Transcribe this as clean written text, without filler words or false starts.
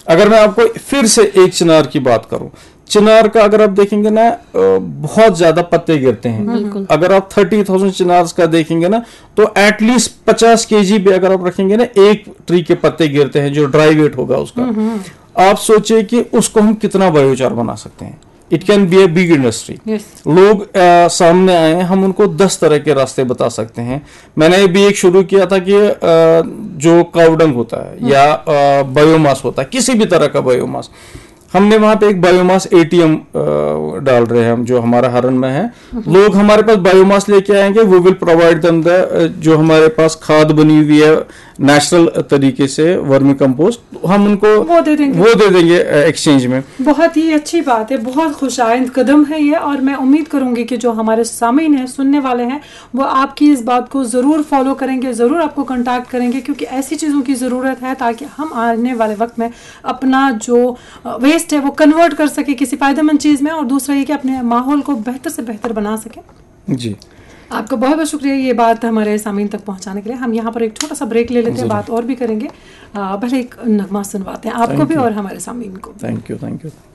अगर मैं आपको फिर से एक चिनार की बात करूं, चिनार का अगर आप देखेंगे ना बहुत ज्यादा पत्ते गिरते हैं। अगर आप 30,000 चिनार्स का देखेंगे ना तो एटलीस्ट 50 kg भी अगर आप रखेंगे ना, एक ट्री के पत्ते गिरते हैं जो ड्राई वेट होगा उसका। आप सोचिए कि उसको हम कितना बायोचार बना सकते हैं। It can be a big industry. लोग सामने आए, हम उनको 10 तरह के रास्ते बता सकते हैं। मैंने भी एक शुरू किया था कि जो काउडंग होता है या बायोमास होता है, किसी भी तरह का बायोमास, हमने वहां पे एक बायोमास ATM डाल रहे हैं हम, जो हमारा हरन में है। लोग हमारे पास बायोमास लेके आएंगे, वो विल प्रोवाइड देम द जो हमारे पास खाद बनी हुई है नेचुरल तरीके से, वर्मी कंपोस्ट, हम उनको वो दे देंगे एक्सचेंज में। बहुत ही अच्छी बात है, बहुत खुशाइंद कदम है ये, और मैं उम्मीद करूंगी कि जो हमारे सामीन हैं, सुनने वाले हैं, वो आपकी इस बात को ज़रूर फॉलो करेंगे, ज़रूर आपको कांटेक्ट करेंगे, क्योंकि ऐसी चीज़ों की ज़रूरत है ताकि हम आने वाले वक्त में अपना जो वेस्ट है वो कन्वर्ट कर सके किसी फ़ायदेमंद चीज़ में, और दूसरा ये कि अपने माहौल को बेहतर से बेहतर बना सके। जी, आपका बहुत बहुत शुक्रिया ये बात हमारे सामीन तक पहुंचाने के लिए। हम यहाँ पर एक छोटा सा ब्रेक ले लेते हैं, बात और भी करेंगे। पहले एक नगमा सुनवाते हैं आपको भी और हमारे सामीन को। Thank you.